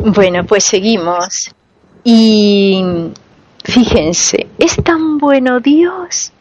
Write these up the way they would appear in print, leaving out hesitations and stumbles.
Bueno, pues seguimos. Y fíjense, es tan bueno Dios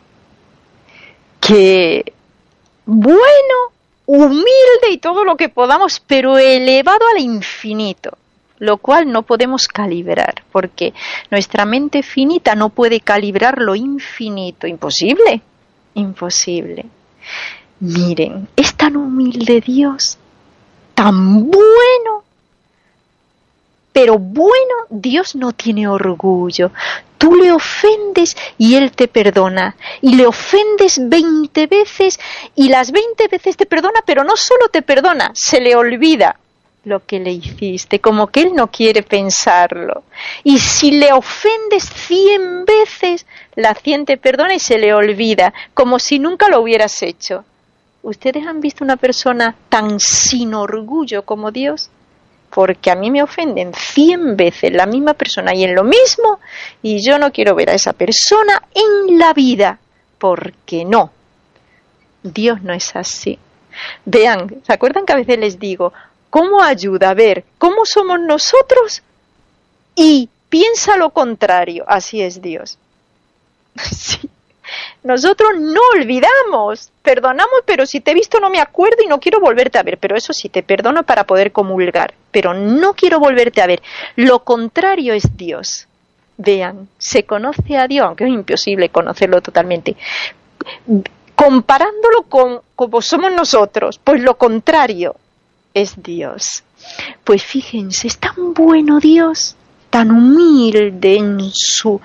que bueno, humilde y todo lo que podamos, pero elevado al infinito, lo cual no podemos calibrar, porque nuestra mente finita no puede calibrar lo infinito. Imposible, imposible. Miren, es tan humilde Dios, tan bueno. Pero bueno, Dios no tiene orgullo. Tú le ofendes y Él te perdona. Y le ofendes 20 veces y las 20 veces te perdona, pero no solo te perdona, se le olvida lo que le hiciste, como que Él no quiere pensarlo. Y si le ofendes 100 veces, la 100 te perdona y se le olvida, como si nunca lo hubieras hecho. ¿Ustedes han visto una persona tan sin orgullo como Dios? Porque a mí me ofenden 100 veces la misma persona y en lo mismo, y yo no quiero ver a esa persona en la vida, porque no. Dios no es así. Vean, ¿se acuerdan que a veces les digo, cómo ayuda a ver cómo somos nosotros y piensa lo contrario? Así es Dios. Sí. Nosotros no olvidamos, perdonamos, pero si te he visto no me acuerdo y no quiero volverte a ver, pero eso sí, te perdono para poder comulgar, pero no quiero volverte a ver. Lo contrario es Dios. Vean, se conoce a Dios, aunque es imposible conocerlo totalmente, comparándolo con como somos nosotros, pues lo contrario es Dios. Pues fíjense, es tan bueno Dios, tan humilde en su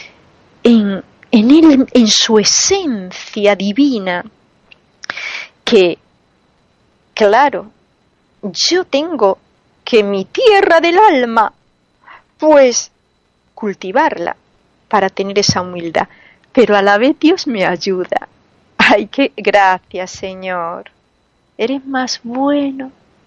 en su esencia divina, que, claro, yo tengo que mi tierra del alma, pues, cultivarla para tener esa humildad, pero a la vez Dios me ayuda. ¡Ay, qué gracias, Señor! Eres más bueno.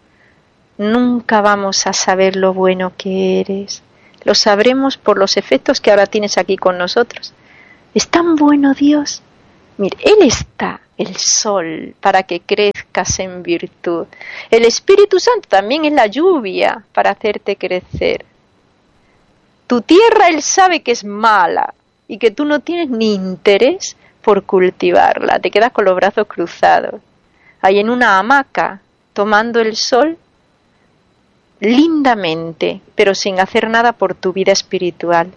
Nunca vamos a saber lo bueno que eres. Lo sabremos por los efectos que ahora tienes aquí con nosotros. Es tan bueno Dios. Mire, Él está, el sol, para que crezcas en virtud. El Espíritu Santo también es la lluvia para hacerte crecer. Tu tierra Él sabe que es mala y que tú no tienes ni interés por cultivarla. Te quedas con los brazos cruzados, ahí en una hamaca, tomando el sol lindamente, pero sin hacer nada por tu vida espiritual.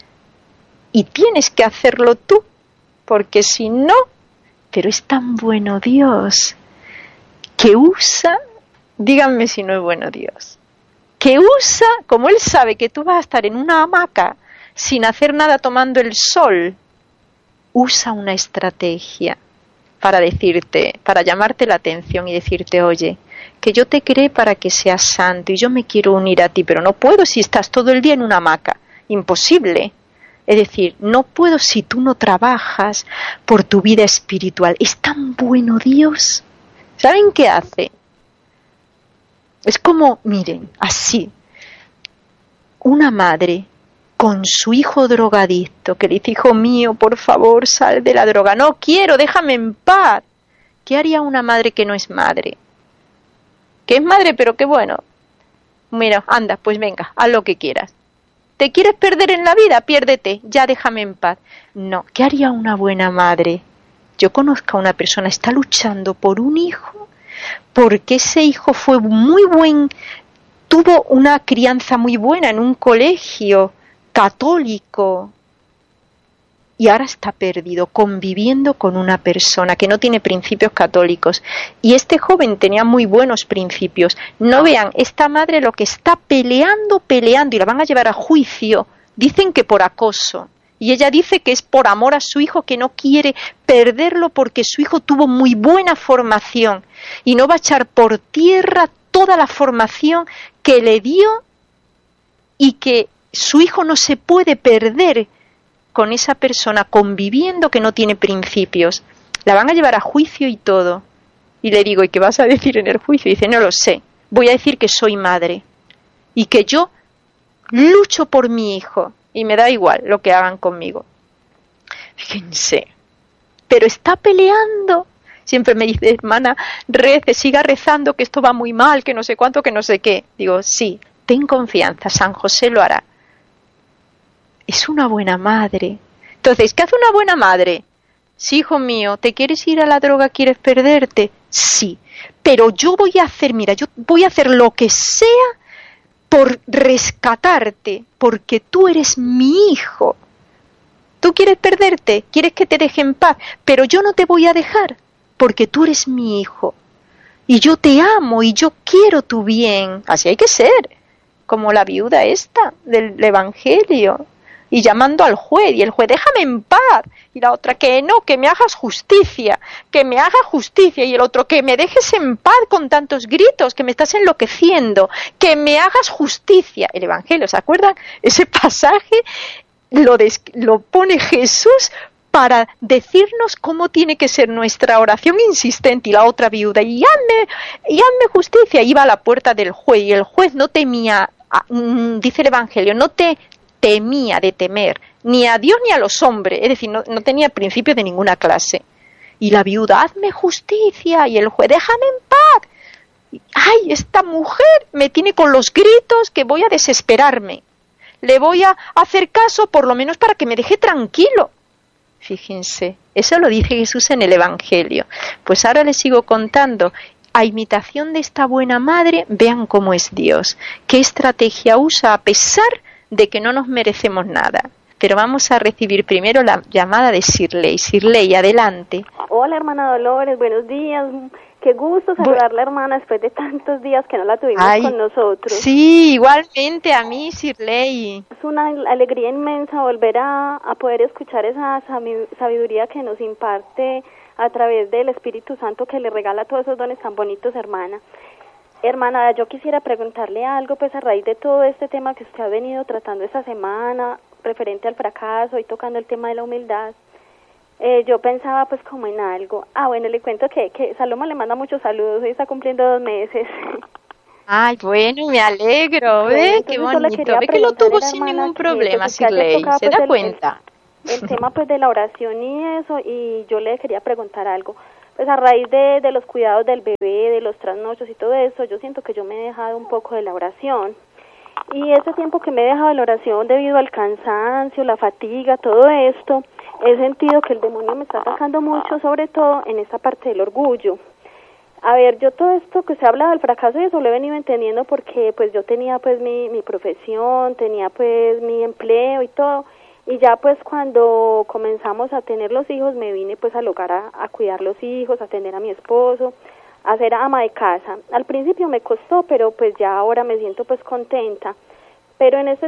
Y tienes que hacerlo tú, porque si no, pero es tan bueno Dios, que usa, díganme si no es bueno Dios, que usa, como Él sabe que tú vas a estar en una hamaca, sin hacer nada tomando el sol, usa una estrategia para decirte, para llamarte la atención y decirte, oye, que yo te creé para que seas santo y yo me quiero unir a ti, pero no puedo si estás todo el día en una hamaca, imposible. Es decir, no puedo si tú no trabajas por tu vida espiritual. Es tan bueno Dios. ¿Saben qué hace? Es como, miren, así, una madre con su hijo drogadicto que le dice, hijo mío, por favor, sal de la droga. No quiero, déjame en paz. ¿Qué haría una madre que no es madre? Que es madre, pero que bueno. Mira, anda, pues venga, haz lo que quieras. ¿Te quieres perder en la vida? Piérdete, ya déjame en paz. No, ¿qué haría una buena madre? Yo conozco a una persona, está luchando por un hijo, porque ese hijo fue muy buen, tuvo una crianza muy buena en un colegio católico y ahora está perdido, conviviendo con una persona que no tiene principios católicos. Y este joven tenía muy buenos principios. No vean, esta madre lo que está peleando, y la van a llevar a juicio. Dicen que por acoso. Y ella dice que es por amor a su hijo, que no quiere perderlo porque su hijo tuvo muy buena formación. Y no va a echar por tierra toda la formación que le dio y que su hijo no se puede perder con esa persona conviviendo que no tiene principios. La van a llevar a juicio y todo. Y le digo, ¿y qué vas a decir en el juicio? Y dice, no lo sé, voy a decir que soy madre y que yo lucho por mi hijo y me da igual lo que hagan conmigo. Fíjense, pero está peleando. Siempre me dice, hermana, rece, siga rezando, que esto va muy mal, que no sé cuánto, que no sé qué. Digo, sí, ten confianza, San José lo hará. Es una buena madre. Entonces, ¿qué hace una buena madre? Sí, hijo mío, ¿te quieres ir a la droga, quieres perderte? Sí, pero yo voy a hacer, mira, yo voy a hacer lo que sea por rescatarte, porque tú eres mi hijo. Tú quieres perderte, quieres que te deje en paz, pero yo no te voy a dejar, porque tú eres mi hijo. Y yo te amo y yo quiero tu bien. Así hay que ser, como la viuda esta del Evangelio. Y llamando al juez, y el juez, déjame en paz. Y la otra, que no, que me hagas justicia, que me haga justicia. Y el otro, que me dejes en paz con tantos gritos, que me estás enloqueciendo, que me hagas justicia. El Evangelio, ¿se acuerdan? Ese pasaje lo pone Jesús para decirnos cómo tiene que ser nuestra oración insistente. Y la otra viuda, y hazme justicia. Iba a la puerta del juez, y el juez no temía, dice el Evangelio, no temía de temer ni a Dios ni a los hombres, es decir, no tenía principio de ninguna clase. Y la viuda, hazme justicia, y el juez, déjame en paz. Ay, esta mujer me tiene con los gritos que voy a desesperarme. Le voy a hacer caso por lo menos para que me deje tranquilo. Fíjense, eso lo dice Jesús en el Evangelio. Pues ahora les sigo contando. A imitación de esta buena madre, vean cómo es Dios. ¿Qué estrategia usa a pesar de que no nos merecemos nada? Pero vamos a recibir primero la llamada de Shirley. Shirley, adelante. Hola, hermana Dolores, buenos días. Qué gusto saludarla, hermana, después de tantos días que no la tuvimos con nosotros. Sí, igualmente a mí, Shirley. Es una alegría inmensa volver a poder escuchar esa sabiduría que nos imparte a través del Espíritu Santo, que le regala todos esos dones tan bonitos, hermana. Hermana, yo quisiera preguntarle algo, pues a raíz de todo este tema que usted ha venido tratando esta semana, referente al fracaso y tocando el tema de la humildad. Yo pensaba pues como en algo. Bueno, le cuento que Saloma le manda muchos saludos, hoy está cumpliendo 2 meses. Ay, bueno, me alegro, ¿ves? Qué bonito. Ve que lo tuvo sin ningún problema, Shirley, ¿se da cuenta? El tema pues de la oración y eso, y yo le quería preguntar algo. Pues a raíz de los cuidados del bebé, de los trasnochos y todo eso, yo siento que yo me he dejado un poco de la oración. Y ese tiempo que me he dejado de la oración debido al cansancio, la fatiga, todo esto, he sentido que el demonio me está atacando mucho, sobre todo en esta parte del orgullo. A ver, yo todo esto que se habla del fracaso y eso lo he venido entendiendo porque pues yo tenía pues mi profesión, tenía pues mi empleo y todo, y ya pues cuando comenzamos a tener los hijos me vine pues al hogar a cuidar los hijos, a atender a mi esposo, a ser ama de casa. Al principio me costó, pero pues ya ahora me siento pues contenta. Pero en este